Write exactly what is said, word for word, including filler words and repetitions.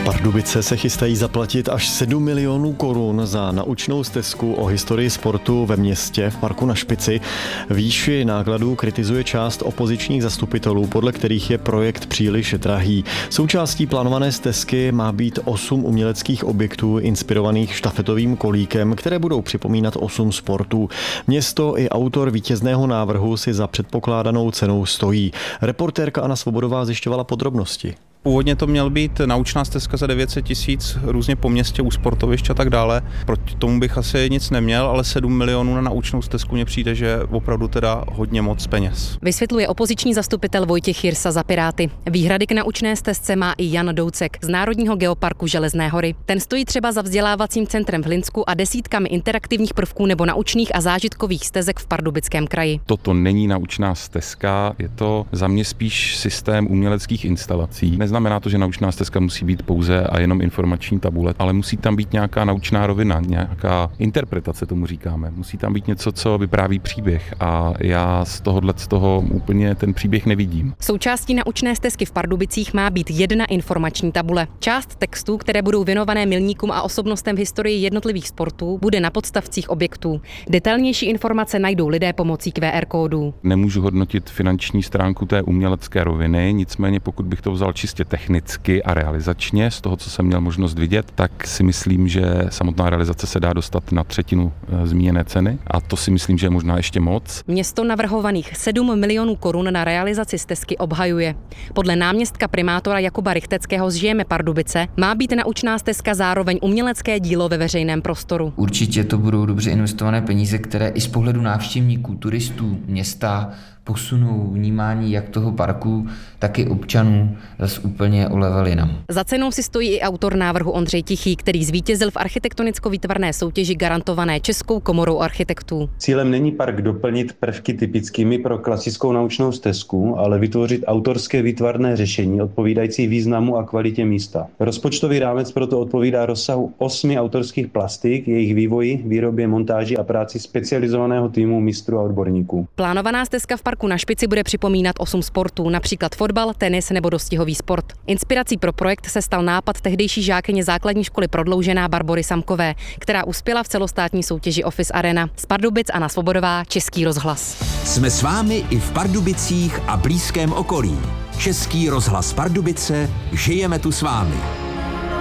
Pardubice se chystají zaplatit až sedm milionů korun za naučnou stezku o historii sportu ve městě v parku Na Špici. Výši nákladů kritizuje část opozičních zastupitelů, podle kterých je projekt příliš drahý. Součástí plánované stezky má být osm uměleckých objektů inspirovaných štafetovým kolíkem, které budou připomínat osm sportů. Město i autor vítězného návrhu si za předpokládanou cenou stojí. Reportérka Anna Svobodová zjišťovala podrobnosti. Původně to měl být naučná stezka za devět set tisíc různě po městě u sportovišť a tak dále. Proti tomu bych asi nic neměl, ale sedm milionů na naučnou stezku mně přijde, že opravdu teda hodně moc peněz. Vysvětluje opoziční zastupitel Vojtěch Jirsa za Piráty. Výhrady k naučné stezce má i Jan Doucek z Národního geoparku Železné hory. Ten stojí třeba za vzdělávacím centrem v Hlinsku a desítkami interaktivních prvků nebo naučných a zážitkových stezek v Pardubickém kraji. Toto není naučná stezka, je to za mě spíš systém uměleckých instalací. Znamená to, že naučná stezka musí být pouze a jenom informační tabule, ale musí tam být nějaká naučná rovina, nějaká interpretace tomu říkáme. Musí tam být něco, co vypráví příběh a já z tohohle z toho úplně ten příběh nevidím. Součástí naučné stezky v Pardubicích má být jedna informační tabule. Část textů, které budou věnované milníkům a osobnostem v historii jednotlivých sportů, bude na podstavcích objektů. Detailnější informace najdou lidé pomocí Q R kódů. Nemůžu hodnotit finanční stránku té umělecké roviny, nicméně pokud bych to vzal čistě technicky a realizačně, z toho, co jsem měl možnost vidět, tak si myslím, že samotná realizace se dá dostat na třetinu zmíněné ceny a to si myslím, že je možná ještě moc. Město navrhovaných sedm milionů korun na realizaci stezky obhajuje. Podle náměstka primátora Jakuba Rychteckého z Žijeme Pardubice má být naučná stezka zároveň umělecké dílo ve veřejném prostoru. Určitě to budou dobře investované peníze, které i z pohledu návštěvníků, turistů, města posunou vnímání jak toho parku, tak i občanů zase úplně o level jinam. Za cenou si stojí i autor návrhu Ondřej Tichý, který zvítězil v architektonicko-výtvarné soutěži garantované Českou komorou architektů. Cílem není park doplnit prvky typickými pro klasickou naučnou stezku, ale vytvořit autorské výtvarné řešení odpovídající významu a kvalitě místa. Rozpočtový rámec proto odpovídá rozsahu osmi autorských plastik, jejich vývoji, výrobě, montáži a práci specializovaného týmu mistrů a odborníků. Plánovaná stezka v parku Na Špici bude připomínat osm sportů, například fotbal, tenis nebo dostihový sport. Inspirací pro projekt se stal nápad tehdejší žákyně základní školy Prodloužená Barbory Samkové, která uspěla v celostátní soutěži Office Arena. Z Pardubic Anna Svobodová, Český rozhlas. Jsme s vámi i v Pardubicích a blízkém okolí. Český rozhlas Pardubice, žijeme tu s vámi.